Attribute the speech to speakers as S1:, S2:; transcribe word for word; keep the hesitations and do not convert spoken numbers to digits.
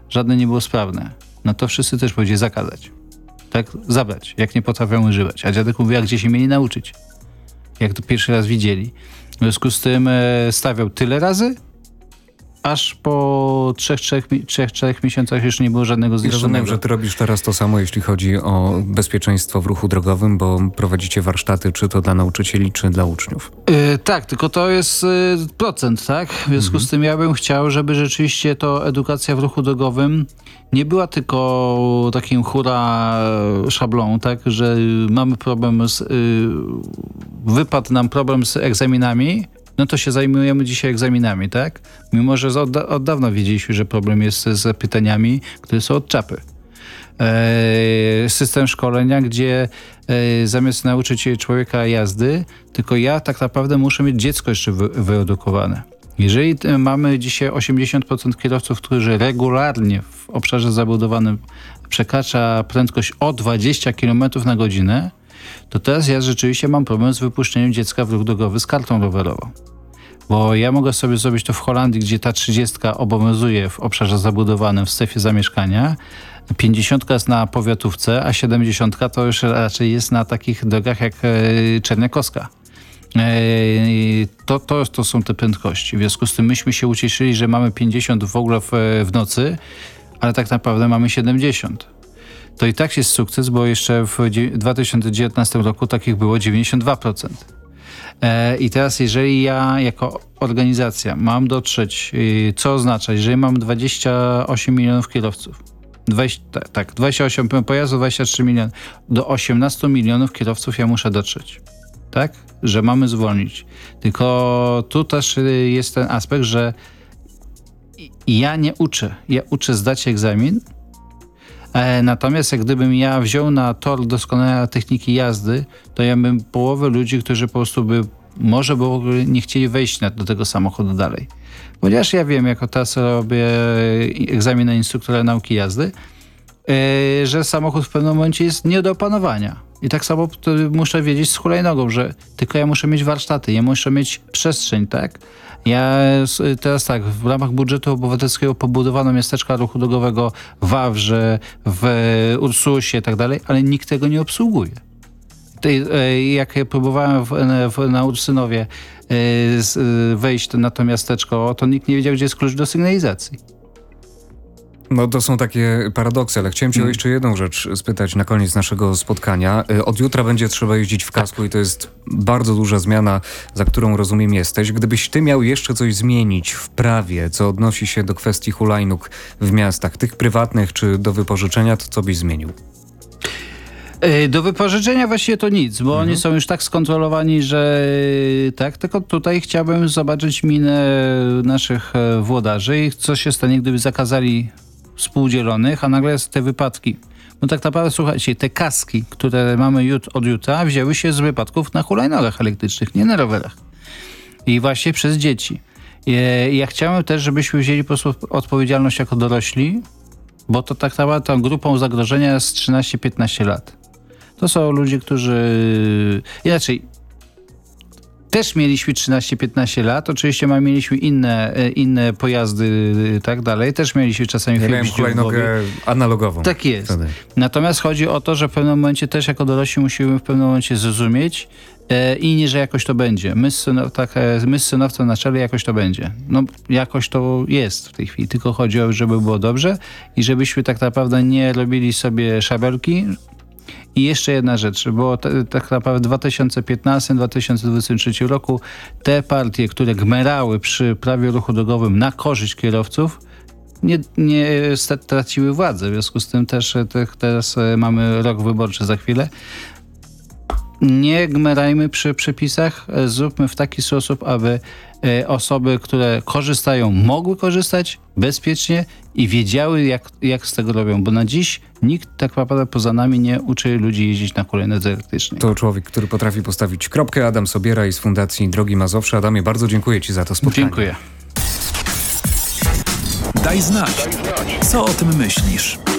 S1: żadne nie było sprawne. No to wszyscy też powiedzieli zakazać. Tak? Zabrać, jak nie potrafią używać. A dziadek mówi, a gdzie się mieli nauczyć? Jak to pierwszy raz widzieli. W związku z tym e, stawiał tyle razy, aż po trzech, trzech, trzech, trzech miesiącach już nie było żadnego zniszczonego.
S2: Rozumiem, że ty robisz teraz to samo, jeśli chodzi o bezpieczeństwo w ruchu drogowym, bo prowadzicie warsztaty, czy to dla nauczycieli, czy dla uczniów.
S1: Yy, tak, tylko to jest yy, procent, tak? W związku mhm. z tym ja bym chciał, żeby rzeczywiście to edukacja w ruchu drogowym nie była tylko takim hura szablą, tak? Że mamy problem z... Yy, wypadł nam problem z egzaminami, no to się zajmujemy dzisiaj egzaminami, tak? Mimo, że od, od dawna wiedzieliśmy, że problem jest z pytaniami, które są od czapy. E, system szkolenia, gdzie e, zamiast nauczyć człowieka jazdy, tylko ja tak naprawdę muszę mieć dziecko jeszcze wy, wyedukowane. Jeżeli mamy dzisiaj osiemdziesiąt procent kierowców, którzy regularnie w obszarze zabudowanym przekracza prędkość o dwadzieścia kilometrów na godzinę, to teraz ja rzeczywiście mam problem z wypuszczeniem dziecka w ruch drogowy z kartą rowerową. Bo ja mogę sobie zrobić to w Holandii, gdzie ta trzydziestka obowiązuje w obszarze zabudowanym w strefie zamieszkania, pięćdziesiątka jest na powiatówce, a siedemdziesiątka to już raczej jest na takich drogach jak Czerniakowska. To, to, to są te prędkości. W związku z tym myśmy się ucieszyli, że mamy pięćdziesiąt w ogóle w, w nocy, ale tak naprawdę mamy siedemdziesiąt. To i tak jest sukces, bo jeszcze w dwa tysiące dziewiętnastym roku takich było dziewięćdziesiąt dwa procent. E, I teraz jeżeli ja jako organizacja mam dotrzeć, y, co oznacza, jeżeli mam dwadzieścia osiem milionów kierowców, dwadzieścia, tak, tak, dwadzieścia osiem pojazdów, dwadzieścia trzy miliony, do osiemnastu milionów kierowców ja muszę dotrzeć. Tak? Że mamy zwolnić. Tylko tu też jest ten aspekt, że ja nie uczę. Ja uczę zdać egzamin. Natomiast jak gdybym ja wziął na tor doskonałej techniki jazdy, to ja bym połowę ludzi, którzy po prostu by może by w ogóle nie chcieli wejść na, do tego samochodu dalej. Ponieważ ja wiem, jako teraz robię egzamin na instruktora nauki jazdy, yy, że samochód w pewnym momencie jest nie do opanowania. I tak samo muszę wiedzieć z hulajnogą, że tylko ja muszę mieć warsztaty, ja muszę mieć przestrzeń, tak? Ja teraz tak, w ramach budżetu obywatelskiego pobudowano miasteczka ruchu drogowego w Wawrze, w Ursusie i tak dalej, ale nikt tego nie obsługuje. Jak próbowałem w, w, na Ursynowie wejść na to miasteczko, to nikt nie wiedział, gdzie jest klucz do sygnalizacji.
S2: No to są takie paradoksy, ale chciałem cię hmm. o jeszcze jedną rzecz spytać na koniec naszego spotkania. Od jutra będzie trzeba jeździć w kasku i to jest bardzo duża zmiana, za którą rozumiem jesteś. Gdybyś ty miał jeszcze coś zmienić w prawie, co odnosi się do kwestii hulajnóg w miastach, tych prywatnych czy do wypożyczenia, to co byś zmienił?
S1: Do wypożyczenia właściwie to nic, bo mhm. oni są już tak skontrolowani, że tak, tylko tutaj chciałbym zobaczyć minę naszych włodarzy i co się stanie, gdyby zakazali współdzielonych, a nagle są te wypadki. Bo tak naprawdę, słuchajcie, te kaski, które mamy jut, od jutra, wzięły się z wypadków na hulajnogach elektrycznych, nie na rowerach. I właśnie przez dzieci. I ja chciałem też, żebyśmy wzięli po prostu odpowiedzialność jako dorośli, bo to tak naprawdę tą grupą zagrożenia jest trzynaście piętnaście lat. To są ludzie, którzy... Inaczej, też mieliśmy trzynaście piętnaście lat, oczywiście my mieliśmy inne, inne pojazdy i tak dalej, też mieliśmy czasami...
S2: Ja miałem hulajnogę analogową.
S1: Tak jest.
S2: Wtedy.
S1: Natomiast chodzi o to, że w pewnym momencie też jako dorośli musimy w pewnym momencie zrozumieć e, i nie, że jakoś to będzie. My z, synow, tak, my z synowcem na czele jakoś to będzie. No jakoś to jest w tej chwili, tylko chodzi o, żeby było dobrze i żebyśmy tak naprawdę nie robili sobie szabelki. I jeszcze jedna rzecz, bo t- tak naprawdę w dwa tysiące piętnastym do dwa tysiące dwudziestego trzeciego roku te partie, które gmerały przy prawie ruchu drogowym na korzyść kierowców, nie, nie straciły władzę. W związku z tym też te, teraz mamy rok wyborczy za chwilę. Nie gmerajmy przy przepisach, zróbmy w taki sposób, aby osoby, które korzystają, mogły korzystać bezpiecznie i wiedziały, jak, jak z tego robią. Bo na dziś nikt tak naprawdę poza nami nie uczy ludzi jeździć na hulajnodze elektrycznej.
S2: To człowiek, który potrafi postawić kropkę. Adam Sobieraj z Fundacji Drogi Mazowsze. Adamie, bardzo dziękuję ci za to spotkanie.
S1: Dziękuję.
S3: Daj znać, co o tym myślisz.